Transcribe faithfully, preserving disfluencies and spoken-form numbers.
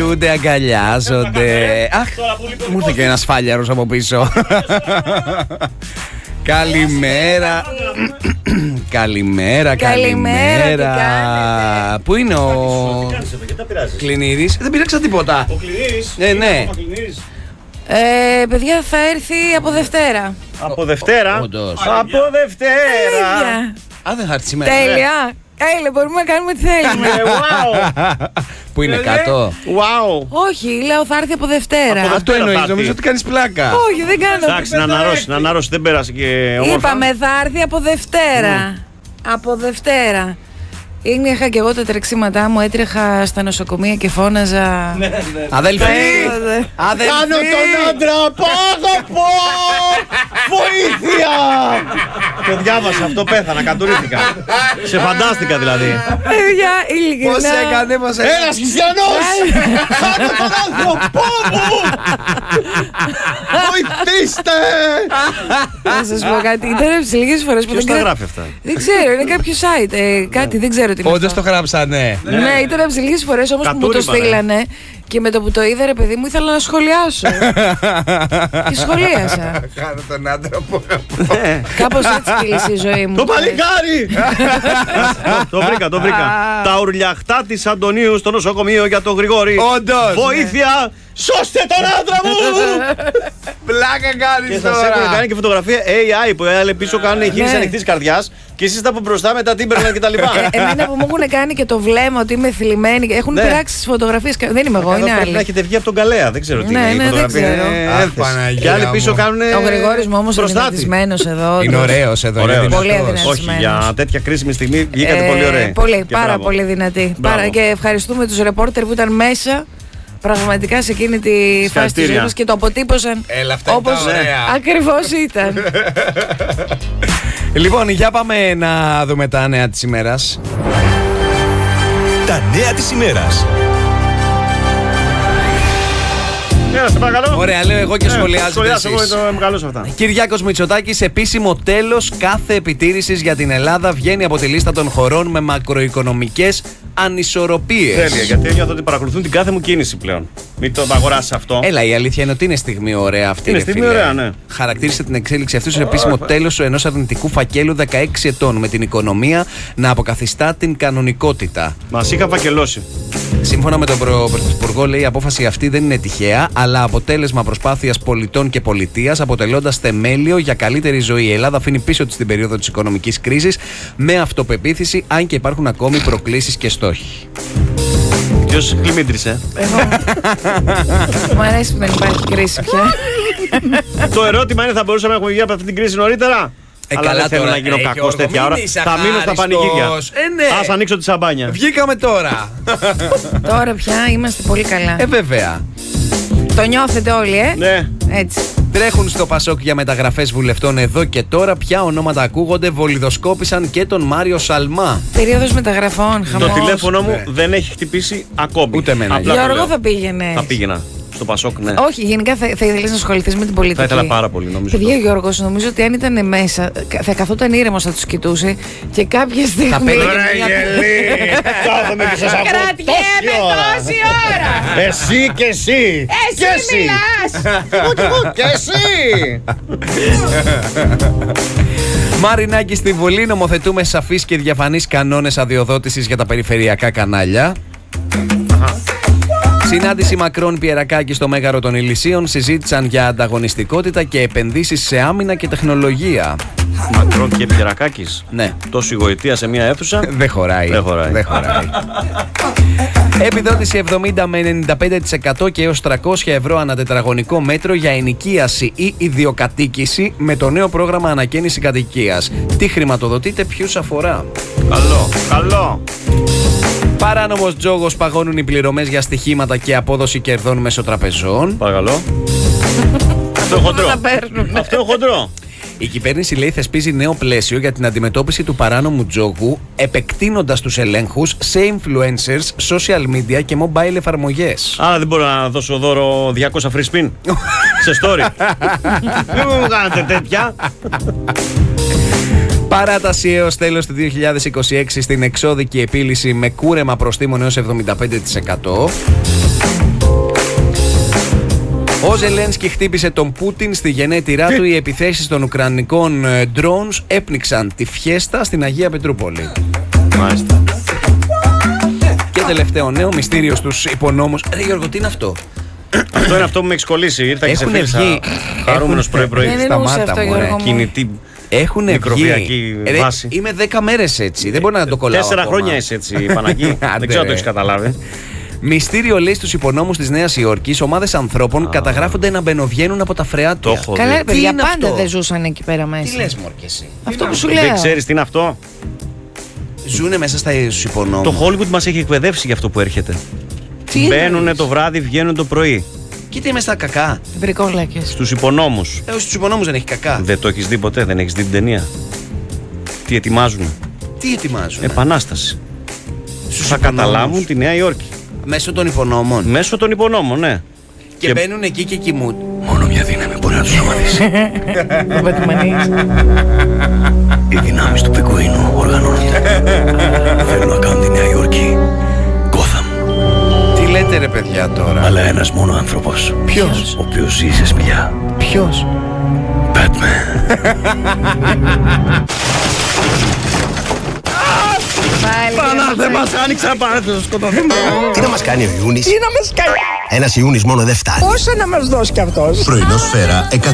χαιρετιούνται, αγκαλιάζονται. Αχ, μου ήρθε και ένας φάλιαρος από πίσω. Καλημέρα. Καλημέρα, καλημέρα. Πού είναι ο Κλινήρης? Δεν πήραξα τίποτα. Ο Κλινήρης. Ναι, ναι. Ε, παιδιά, θα έρθει από Δευτέρα. Από Δευτέρα. Όντως. Από Δευτέρα. Α, δεν θα έρθει σήμερα. Τέλεια. Έλα, μπορούμε να κάνουμε τι θέλουμε. Wow. Που είναι κάτω. Wow. Όχι, λέω θα έρθει από Δευτέρα. Από Αυτό εννοείς, νομίζω ότι κάνεις πλάκα. Όχι, δεν κάνω. Εντάξει, να αναρρώσει, να αναρρώσει, δεν πέρασε και όμορφα. Είπαμε θα έρθει από Δευτέρα. Από Δευτέρα. Είναι, είχα και εγώ τα τρεξίματά μου, έτρεχα στα νοσοκομεία και φώναζα. Αδελφοί! Αδελφοί! Κάνω τον άντρα, πάγωπο! Βοήθεια! Το διάβασα, αυτό πέθανα, κατουρήθηκα. Σε φαντάστηκα δηλαδή. Παιδιά, ειλικρινά. Πώς έκανε, πώς έκανε. Ένας χριστιανός! Κάνω τον άνθρωπό μου! Βοηθήστε! Να σας πω κάτι, ήταν λίγες φορές που Ποιος δεν τα κρα- γράφει αυτά? Δεν ξέρω, είναι κάποιο site, ε, κάτι, δεν ξέρω τι είναι. Όντως αυτό. το γράψανε. Ναι, ήταν από τις λίγες φορές όμως που μου το Κατούριμα, ρε. στείλανε και με το που το είδα, ρε παιδί μου, ήθελα να σχολιάσω. Και σχολίασα. Κάνω τον άντρα που Κάπως έτσι κύλησε η ζωή μου. Το παλικάρι! Το βρήκα, το βρήκα. Τα ουρλιαχτά της Αντωνίου στο νοσοκομείο για τον Γρηγόρη. Όντως. Βοήθεια! Σώστε τον άντρα μου! Πλάκα Και κάνεις σας έχουν τώρα. κάνει και φωτογραφία έι άι που άλλοι πίσω κάνουν εγχείρηση Ναι. ανοιχτής καρδιάς και εσείς τα από μπροστά με τα Timberland και τα λοιπά. Ε, εμένα που μου έχουν κάνει και το βλέμμα ότι είμαι θλιμμένη. Έχουν Ναι. πειράξει τις φωτογραφίες. Δεν είμαι εγώ, Εδώ είναι πρέπει να άλλοι. έχετε βγει από τον Καλέα, δεν ξέρω τι Ναι, είναι η ναι, δεν φωτογραφία. ξέρω. είναι Αχ, ένθεση. Παναγία Και άλλοι πίσω μου. κάνουν. Ο Γρηγόρης μου όμως είναι προστάτη. δυνατισμένος εδώ. Είναι ωραίος εδώ. Ωραίος. είναι Πολύ δυνατός. αδυνατός. Όχι, για τέτοια κρίσιμη στιγμή βγήκατε πολύ ωραία. Πολύ, πάρα πολύ δυνατή. Μπράβο. Πάρα, και ευχαριστούμε τους ρεπόρτερ που ήταν μέσα. Πραγματικά σε εκείνη τη φάση της Συγχαρητήρια. ζωής μας και το αποτύπωσαν Έλα, αυτά είναι τα όπως ωραία. ακριβώς ήταν. Λοιπόν, για πάμε να δούμε τα νέα της ημέρας. Τα νέα της ημέρας. Ναι, σε παρακαλώ. Ωραία, λέω εγώ και σχολιάζετε Σχολιάσω εγώ εσείς. το μεγάλο σε αυτά. Κυριάκος Μητσοτάκης, επίσημο τέλος κάθε επιτήρησης για την Ελλάδα, βγαίνει από τη λίστα των χωρών με μακροοικονομικές ανισορροπίες. Τέλεια, γιατί νιώθω ότι παρακολουθούν την κάθε μου κίνηση πλέον. Μην το αγοράσει αυτό. Έλα, η αλήθεια είναι ότι είναι στιγμή ωραία αυτή. Είναι ρε στιγμή φίλε. ωραία, ναι. Χαρακτήρισε την εξέλιξη αυτή ως επίσημο τέλος ενός αρνητικού φακέλου δεκαέξι ετών, με την οικονομία να αποκαθιστά την κανονικότητα. Μας είχα φακελώσει. Σύμφωνα με τον προ- Πρωθυπουργό, λέει, η απόφαση αυτή δεν είναι τυχαία, αλλά αποτέλεσμα προσπάθειας πολιτών και πολιτείας, αποτελώντας θεμέλιο για καλύτερη ζωή. Η Ελλάδα αφήνει πίσω της την περίοδο της οικονομικής κρίσης με αυτοπεποίθηση, αν και υπάρχουν ακόμη προκλήσεις και στόχοι. Ποιος κλιμήτρισε. Εγώ. Μου αρέσει που δεν υπάρχει κρίση πια. Το ερώτημα είναι, θα μπορούσαμε να έχουμε βγει από αυτή την κρίση νωρίτερα. Ε, Αλλά καλά δεν θέλω τώρα, να γίνω ε, κακός Γιώργο, τέτοια μην ώρα. είσαι Θα μείνω στα αχάριστος. πανηγύρια. Ε, ναι. Ας ανοίξω τη σαμπάνια. Βγήκαμε τώρα. Τώρα πια είμαστε πολύ καλά. Ε, βέβαια. Το νιώθετε όλοι, ε? Ναι. Έτσι. Τρέχουν στο Πασόκ για μεταγραφές βουλευτών εδώ και τώρα. Ποια ονόματα ακούγονται? Βολιδοσκόπησαν και τον Μάριο Σαλμά. Περίοδος μεταγραφών, Το χαμός. τηλέφωνο μου Ναι. δεν έχει χτυπήσει ακόμη. Ούτε εμένα. Απλά το Γιώργο, λέω. θα πήγαινε. Θα πήγαινα στο Πασόκ, ναι. Όχι, γενικά θα, θα ήθελες να ασχοληθείς με την πολιτική. Θα ήθελα πάρα πολύ, νομίζω. Παιδιά, ο Γιώργος, νομίζω ότι αν ήταν μέσα, θα καθόταν ήρεμος, θα τους κοιτούσε και κάποια στιγμή. Θα πήγαινε. Ρε γελί! Κάθομαι και σας ακούω Κρατιέμαι τόση ώρα. τόση ώρα! Εσύ και εσύ! Και Εσύ μιλάς! Εγώ κι εγώ και εσύ! Μαρινάκη στη Βουλή, νομοθετούμε σαφείς και διαφανείς κανόνες αδειοδότησης για τα περιφερειακά κανάλια. Συνάντηση Μακρόν Πιερακάκη στο Μέγαρο των Ηλυσίων, συζήτησαν για ανταγωνιστικότητα και επενδύσεις σε άμυνα και τεχνολογία. Μακρόν και Πιερακάκης. Ναι, Τόση γοητεία σε μία αίθουσα. δεν χωράει. Δεν χωράει. Δεν χωράει. Επιδότηση εβδομήντα με ενενήντα πέντε τοις εκατό και έως τριακόσια ευρώ ανά τετραγωνικό μέτρο για ενοικίαση ή ιδιοκατοίκηση με το νέο πρόγραμμα ανακαίνιση κατοικίας. Τι χρηματοδοτείται, ποιους αφορά? Καλό, καλό. Παράνομος τζόγος, παγώνουν οι πληρωμές για στοιχήματα και απόδοση κερδών μέσω τραπεζών. Παρακαλώ. Αυτό χοντρό. Τα παίρνουν. Αυτό χοντρό. Η κυβέρνηση, λέει, θεσπίζει νέο πλαίσιο για την αντιμετώπιση του παράνομου τζόγου, επεκτείνοντας τους ελέγχους σε influencers, social media και mobile εφαρμογές. Άρα δεν μπορώ να δώσω δώρο διακόσια free spin σε story. Δεν μου κάνετε τέτοια. Παράταση έως τέλος του δύο χιλιάδες είκοσι έξι στην εξώδικη επίλυση με κούρεμα προστίμων έως εβδομήντα πέντε τοις εκατό. Ο Ζελένσκι χτύπησε τον Πούτιν στη γενέτειρά του. Οι επιθέσεις των ουκρανικών ε, drones έπνιξαν τη φιέστα στην Αγία Πετρούπολη. Μάλιστα. Και τελευταίο νέο, μυστήριο στους υπονόμους. Ρε Γιώργο, τι είναι αυτό? Αυτό είναι αυτό που με έχει κολλήσει. Ήρθα και σε Έχουνε φίλησα βγει- χαρούμενος έχουνε- πρωί-πρωί. Δεν εννοούσα Σταμάτα, αυτό, μωρέ. Γιώργο μου. Κινητή. Έχουν βγει. Μικροβιακή Ρε, βάση. είμαι δέκα μέρες έτσι. Δεν μπορεί να το κολλάω. Τέσσερα ακόμα. χρόνια είσαι έτσι, Παναγί. Άντε, Δεν ξέρω αν το ρε. έχει καταλάβει. Μυστήριο λέει στους υπονόμους της Νέας Υόρκης. Ομάδες ανθρώπων καταγράφονται να μπαινοβγαίνουν από τα φρεάτια. Το έχω Καλά, δει. ρε παιδιά, είναι πάντα αυτό? δεν ζούσαν εκεί πέρα μέσα. Τι λες, μωρ, και εσύ? Αυτό που σου λέω. Δεν ξέρει τι είναι αυτό. Ζούνε μέσα στα στους υπονόμους. Το Hollywood μας έχει εκπαιδεύσει για αυτό που έρχεται. Τι Μπαίνουν εννοείς? το βράδυ, βγαίνουν το πρωί. Κοίτα, είμαι στα κακά. Βρικόλακες. Στους υπονόμους. Ε, στους υπονόμους δεν έχει κακά. Δεν το έχεις δει ποτέ, δεν έχεις δει την ταινία. Τι ετοιμάζουν. Τι ετοιμάζουν? Επανάσταση. Στους Θα υπονόμους. καταλάβουν τη Νέα Υόρκη. Μέσω των υπονόμων. Μέσω των υπονόμων, ναι. Και, Και- μπαίνουν εκεί και κοιμούνται. Μόνο μια δύναμη μπορεί να τους σταματήσει. Ο Πατημανής. Οι δυνάμεις του πιγκουίνου οργανώνονται. Θέλουν να κάνουν τη Νέα Υόρκη Gotham. Τι λέτε ρε παιδιά τώρα? Αλλά ένας μόνο άνθρωπος. Ποιος? Ο οποίος ζει σε σπηλιά. Ποιος? Batman. Πάλι. Πανά, δεν μας άνοιξε απαραίτητο να σκοτωθούμε. Τι να μας κάνει ο Ιούνις? Τι να μας κάνει. Ένας Ιούνις μόνο δεν φτάνει. Πόσα να μας δώσει κι αυτός. Πρωινό σφαίρα